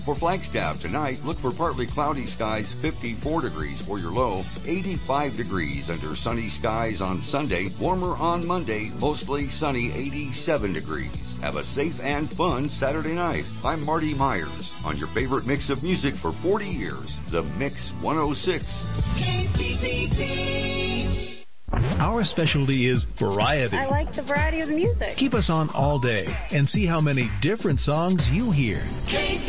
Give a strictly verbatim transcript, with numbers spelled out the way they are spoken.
For Flagstaff tonight, look for partly cloudy skies, fifty-four degrees for your low, eighty-five degrees under sunny skies on Sunday, warmer on Monday, mostly sunny, eighty-seven degrees. Have a safe and fun Saturday night. I'm Marty Myers on your favorite mix of music for forty years, The Mix one oh six. K P P P. Our specialty is variety. I like the variety of the music. Keep us on all day and see how many different songs you hear. K P P P.